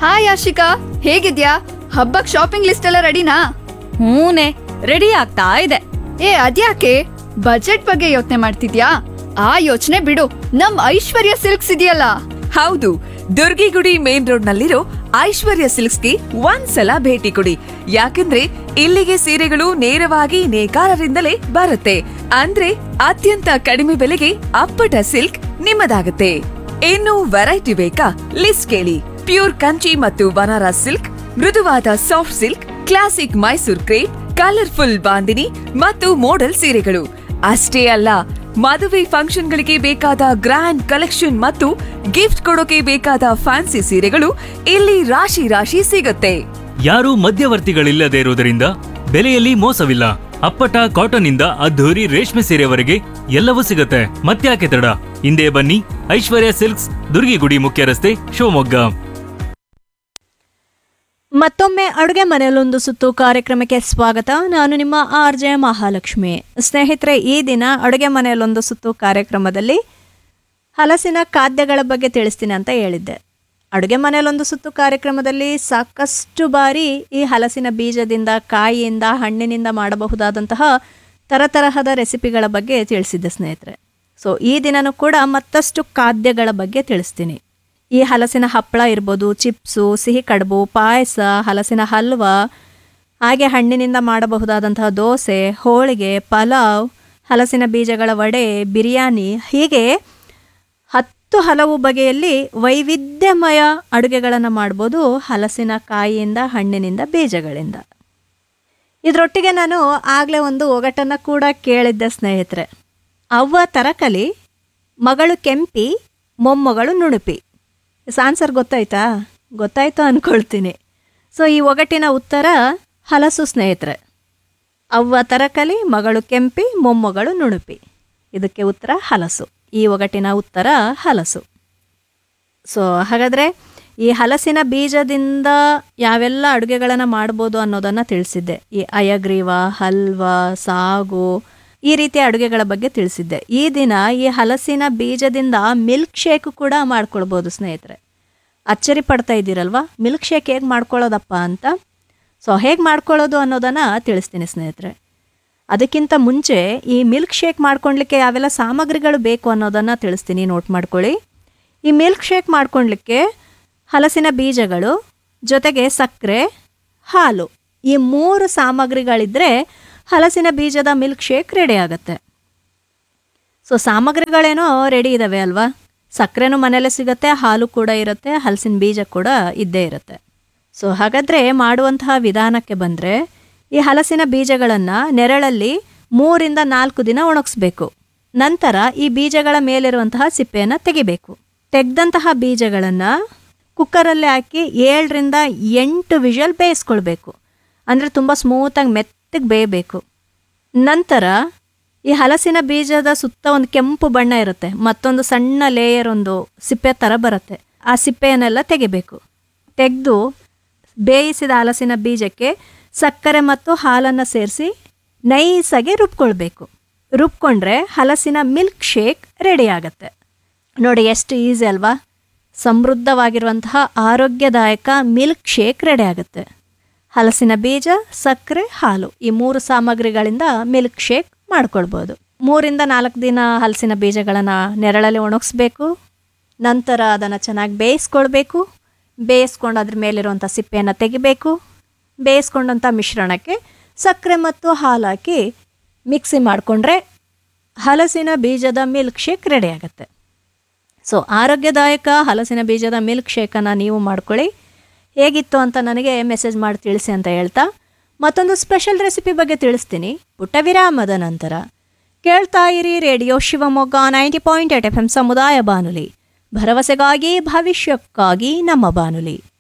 Hi Ashika, ಹೇಗಿದ್ಯಾ? ಹಬ್ಬಕ್ shopping list ಎಲ್ಲ ರೆಡಿನಾ? ಹೂನೆ, ರೆಡಿ ಆಗ್ತಾ ಇದೆ. ಅದ್ಯಾಕೆ ಬಜೆಟ್ ಬಗ್ಗೆ ಯೋಚನೆ ಮಾಡ್ತಿದ್ಯಾ? ಆ ಯೋಚನೆ ಬಿಡು, ನಮ್ ಐಶ್ವರ್ಯ ಸಿಲ್ಕ್ಸ್ ಇದೆಯಲ್ಲ. ಹೌದು, ದುರ್ಗಿಗುಡಿ ಮೇನ್ ರೋಡ್ ನಲ್ಲಿರೋ ಐಶ್ವರ್ಯ ಸಿಲ್ಕ್ಸ್ಗೆ ಒಂದ್ಸಲ ಭೇಟಿ ಕೊಡಿ. ಯಾಕಂದ್ರೆ ಇಲ್ಲಿಗೆ ಸೀರೆಗಳು ನೇರವಾಗಿ ನೇಕಾರರಿಂದಲೇ ಬರುತ್ತೆ. ಅಂದ್ರೆ ಅತ್ಯಂತ ಕಡಿಮೆ ಬೆಲೆಗೆ ಅಪ್ಪಟ ಸಿಲ್ಕ್ ನಿಮ್ಮದಾಗುತ್ತೆ. ಇನ್ನು ವೆರೈಟಿ ಬೇಕಾ? ಲಿಸ್ಟ್ ಕೇಳಿ. ಪ್ಯೂರ್ ಕಂಚಿ ಮತ್ತು ಬನಾರಸ್ ಸಿಲ್ಕ್, ಮೃದುವಾದ soft silk, classic Mysore crepe, colourful bandhani ಮತ್ತು ಮೋಡಲ್ ಸೀರೆಗಳು ಅಷ್ಟೇ ಅಲ್ಲ, ಮದುವೆ ಫಂಕ್ಷನ್ಗಳಿಗೆ ಬೇಕಾದ ಗ್ರ್ಯಾಂಡ್ ಕಲೆಕ್ಷನ್ ಮತ್ತು ಗಿಫ್ಟ್ ಕೊಡೋಕೆ ಬೇಕಾದ ಫ್ಯಾನ್ಸಿ ಸೀರೆಗಳು ಇಲ್ಲಿ ರಾಶಿ ರಾಶಿ ಸಿಗುತ್ತೆ. ಯಾರೂ ಮಧ್ಯವರ್ತಿಗಳಿಲ್ಲದೆ ಇರುವುದರಿಂದ ಬೆಲೆಯಲ್ಲಿ ಮೋಸವಿಲ್ಲ. ಅಪ್ಪಟ ಕಾಟನ್ ಇಂದ ಅದ್ಧೂರಿ ರೇಷ್ಮೆ ಸೀರೆವರೆಗೆ ಎಲ್ಲವೂ ಸಿಗುತ್ತೆ. ಮತ್ತ್ಯಾಕೆ ತಡ? ಹಿಂದೆ ಬನ್ನಿ, ಐಶ್ವರ್ಯ ಸಿಲ್ಕ್ಸ್, ದುರ್ಗಿಗುಡಿ ಮುಖ್ಯ ರಸ್ತೆ, ಶಿವಮೊಗ್ಗ. ಮತ್ತೊಮ್ಮೆ ಅಡುಗೆ ಮನೆಯಲ್ಲೊಂದು ಸುತ್ತು ಕಾರ್ಯಕ್ರಮಕ್ಕೆ ಸ್ವಾಗತ. ನಾನು ನಿಮ್ಮ RJ ಮಹಾಲಕ್ಷ್ಮಿ. ಸ್ನೇಹಿತರೆ, ಈ ದಿನ ಅಡುಗೆ ಮನೆಯಲ್ಲೊಂದು ಸುತ್ತು ಕಾರ್ಯಕ್ರಮದಲ್ಲಿ ಹಲಸಿನ ಖಾದ್ಯಗಳ ಬಗ್ಗೆ ತಿಳಿಸ್ತೀನಿ ಅಂತ ಹೇಳಿದ್ದೆ. ಅಡುಗೆ ಮನೆಯಲ್ಲೊಂದು ಸುತ್ತು ಕಾರ್ಯಕ್ರಮದಲ್ಲಿ ಸಾಕಷ್ಟು ಬಾರಿ ಈ ಹಲಸಿನ ಬೀಜದಿಂದ, ಕಾಯಿಯಿಂದ, ಹಣ್ಣಿನಿಂದ ಮಾಡಬಹುದಾದಂತಹ ತರತರಹದ ರೆಸಿಪಿಗಳ ಬಗ್ಗೆ ತಿಳಿಸಿದ್ದೆ ಸ್ನೇಹಿತರೆ. ಸೊ ಈ ದಿನನೂ ಕೂಡ ಮತ್ತಷ್ಟು ಖಾದ್ಯಗಳ ಬಗ್ಗೆ ತಿಳಿಸ್ತೀನಿ. ಈ ಹಲಸಿನ ಹಪ್ಪಳ ಇರ್ಬೋದು, ಚಿಪ್ಸು, ಸಿಹಿ ಕಡುಬು, ಪಾಯಸ, ಹಲಸಿನ ಹಲ್ವಾ, ಹಾಗೆ ಹಣ್ಣಿನಿಂದ ಮಾಡಬಹುದಾದಂತಹ ದೋಸೆ, ಹೋಳಿಗೆ, ಪಲಾವ್, ಹಲಸಿನ ಬೀಜಗಳ ವಡೆ, ಬಿರಿಯಾನಿ, ಹೀಗೆ 10 ಹಲವು ಬಗೆಯಲ್ಲಿ ವೈವಿಧ್ಯಮಯ ಅಡುಗೆಗಳನ್ನು ಮಾಡ್ಬೋದು ಹಲಸಿನ ಕಾಯಿಯಿಂದ, ಹಣ್ಣಿನಿಂದ, ಬೀಜಗಳಿಂದ. ಇದರೊಟ್ಟಿಗೆ ನಾನು ಆಗಲೇ ಒಂದು ಒಗಟನ್ನು ಕೂಡ ಕೇಳಿದ್ದೆ ಸ್ನೇಹಿತರೆ. ಅವ್ವ ತರಕಲಿ, ಮಗಳು ಕೆಂಪಿ, ಮೊಮ್ಮಗಳು ನುಣುಪಿ. ಆನ್ಸರ್ ಗೊತ್ತಾಯ್ತು ಅಂದ್ಕೊಳ್ತೀನಿ. ಸೊ ಈ ಒಗಟಿನ ಉತ್ತರ ಹಲಸು ಸ್ನೇಹಿತರೆ. ಅವ್ವ ತರಕಲಿ, ಮಗಳು ಕೆಂಪಿ, ಮೊಮ್ಮಗಳು ನುಣುಪಿ. ಇದಕ್ಕೆ ಉತ್ತರ ಹಲಸು. ಈ ಒಗಟಿನ ಉತ್ತರ ಹಲಸು. ಸೊ ಹಾಗಾದರೆ ಈ ಹಲಸಿನ ಬೀಜದಿಂದ ಯಾವೆಲ್ಲ ಅಡುಗೆಗಳನ್ನು ಮಾಡ್ಬೋದು ಅನ್ನೋದನ್ನು ತಿಳಿಸಿದ್ದೆ. ಈ ಅಯಗ್ರೀವ, ಹಲ್ವಾ, ಸಾಗು, ಈ ರೀತಿಯ ಅಡುಗೆಗಳ ಬಗ್ಗೆ ತಿಳಿಸಿದ್ದೆ. ಈ ದಿನ ಈ ಹಲಸಿನ ಬೀಜದಿಂದ ಮಿಲ್ಕ್ ಶೇಕ್ ಕೂಡ ಮಾಡ್ಕೊಳ್ಬೋದು ಸ್ನೇಹಿತರೆ. ಅಚ್ಚರಿ ಪಡ್ತಾ ಇದ್ದೀರಲ್ವಾ, ಮಿಲ್ಕ್ ಶೇಕ್ ಹೇಗೆ ಮಾಡ್ಕೊಳ್ಳೋದಪ್ಪ ಅಂತ. ಸೊ ಹೇಗೆ ಮಾಡ್ಕೊಳ್ಳೋದು ಅನ್ನೋದನ್ನು ತಿಳಿಸ್ತೀನಿ ಸ್ನೇಹಿತರೆ. ಅದಕ್ಕಿಂತ ಮುಂಚೆ ಈ ಮಿಲ್ಕ್ ಶೇಕ್ ಮಾಡ್ಕೊಳ್ಲಿಕ್ಕೆ ಯಾವೆಲ್ಲ ಸಾಮಗ್ರಿಗಳು ಬೇಕು ಅನ್ನೋದನ್ನು ತಿಳಿಸ್ತೀನಿ, ನೋಟ್ ಮಾಡ್ಕೊಳ್ಳಿ. ಈ ಮಿಲ್ಕ್ ಶೇಕ್ ಮಾಡ್ಕೊಳ್ಲಿಕ್ಕೆ ಹಲಸಿನ ಬೀಜಗಳು ಜೊತೆಗೆ ಸಕ್ಕರೆ, ಹಾಲು, ಈ 3 ಸಾಮಗ್ರಿಗಳಿದ್ದರೆ ಹಲಸಿನ ಬೀಜದ ಮಿಲ್ಕ್ ಶೇಕ್ ರೆಡಿ ಆಗುತ್ತೆ. ಸೊ ಸಾಮಗ್ರಿಗಳೇನೋ ರೆಡಿ ಇದ್ದಾವೆ ಅಲ್ವಾ. ಸಕ್ಕರೆನೂ ಮನೇಲೆ ಸಿಗುತ್ತೆ, ಹಾಲು ಕೂಡ ಇರುತ್ತೆ, ಹಲಸಿನ ಬೀಜ ಕೂಡ ಇದ್ದೇ ಇರುತ್ತೆ. ಸೊ ಹಾಗಾದರೆ ಮಾಡುವಂತಹ ವಿಧಾನಕ್ಕೆ ಬಂದರೆ, ಈ ಹಲಸಿನ ಬೀಜಗಳನ್ನು ನೆರಳಲ್ಲಿ 3 ರಿಂದ 4 ದಿನ ಒಣಗಿಸ್ಬೇಕು. ನಂತರ ಈ ಬೀಜಗಳ ಮೇಲಿರುವಂತಹ ಸಿಪ್ಪೆಯನ್ನು ತೆಗಿಬೇಕು. ತೆಗೆದಂತಹ ಬೀಜಗಳನ್ನು ಕುಕ್ಕರಲ್ಲಿ ಹಾಕಿ 7 ರಿಂದ 8 ವಿಷಲ್ ಬೇಯಿಸ್ಕೊಳ್ಬೇಕು. ಅಂದರೆ ತುಂಬ ಸ್ಮೂತಾಗಿ ಮೆತ್ತಗೆ ಬೇಯಬೇಕು. ನಂತರ ಈ ಹಲಸಿನ ಬೀಜದ ಸುತ್ತ ಒಂದು ಕೆಂಪು ಬಣ್ಣ ಇರುತ್ತೆ, ಮತ್ತೊಂದು ಸಣ್ಣ ಲೇಯರ್, ಒಂದು ಸಿಪ್ಪೆ ಥರ ಬರುತ್ತೆ. ಆ ಸಿಪ್ಪೆಯನ್ನೆಲ್ಲ ತೆಗಿಬೇಕು. ತೆಗೆದು ಬೇಯಿಸಿದ ಹಲಸಿನ ಬೀಜಕ್ಕೆ ಸಕ್ಕರೆ ಮತ್ತು ಹಾಲನ್ನು ಸೇರಿಸಿ ನೈಸಾಗಿ ರುಬ್ಕೊಳ್ಬೇಕು. ರುಬ್ಕೊಂಡ್ರೆ ಹಲಸಿನ ಮಿಲ್ಕ್ ಶೇಕ್ ರೆಡಿ ಆಗುತ್ತೆ. ನೋಡಿ ಎಷ್ಟು ಈಸಿ ಅಲ್ವಾ. ಸಮೃದ್ಧವಾಗಿರುವಂತಹ ಆರೋಗ್ಯದಾಯಕ ಮಿಲ್ಕ್ ಶೇಕ್ ರೆಡಿ ಆಗುತ್ತೆ. ಹಲಸಿನ ಬೀಜ, ಸಕ್ಕರೆ, ಹಾಲು, ಈ 3 ಸಾಮಗ್ರಿಗಳಿಂದ ಮಿಲ್ಕ್ ಶೇಕ್ ಮಾಡ್ಕೊಳ್ಬೋದು. 3 ರಿಂದ 4 ದಿನ ಹಲಸಿನ ಬೀಜಗಳನ್ನು ನೆರಳಲ್ಲಿ ಒಣಗಿಸ್ಬೇಕು. ನಂತರ ಅದನ್ನು ಚೆನ್ನಾಗಿ ಬೇಯಿಸ್ಕೊಳ್ಬೇಕು. ಬೇಯಿಸ್ಕೊಂಡು ಅದ್ರ ಮೇಲಿರುವಂಥ ಸಿಪ್ಪೆಯನ್ನು ತೆಗಿಬೇಕು. ಬೇಯಿಸ್ಕೊಂಡಂಥ ಮಿಶ್ರಣಕ್ಕೆ ಸಕ್ಕರೆ ಮತ್ತು ಹಾಲು ಹಾಕಿ ಮಿಕ್ಸಿ ಮಾಡಿಕೊಂಡ್ರೆ ಹಲಸಿನ ಬೀಜದ ಮಿಲ್ಕ್ ಶೇಕ್ ರೆಡಿ ಆಗುತ್ತೆ. ಸೊ ಆರೋಗ್ಯದಾಯಕ ಹಲಸಿನ ಬೀಜದ ಮಿಲ್ಕ್ ಶೇಕನ್ನು ನೀವು ಮಾಡ್ಕೊಳ್ಳಿ. ಹೇಗಿತ್ತು ಅಂತ ನನಗೆ ಮೆಸೇಜ್ ಮಾಡಿ ತಿಳಿಸಿ ಅಂತ ಹೇಳ್ತಾ, ಮತ್ತೊಂದು ಸ್ಪೆಷಲ್ ರೆಸಿಪಿ ಬಗ್ಗೆ ತಿಳಿಸ್ತೀನಿ ಪುಟ್ಟ ವಿರಾಮದ ನಂತರ. ಕೇಳ್ತಾ ಇರಿ ರೇಡಿಯೋ ಶಿವಮೊಗ್ಗ 90.8 FM ಸಮುದಾಯ ಬಾನುಲಿ, ಭರವಸೆಗಾಗಿ ಭವಿಷ್ಯಕ್ಕಾಗಿ ನಮ್ಮ ಬಾನುಲಿ.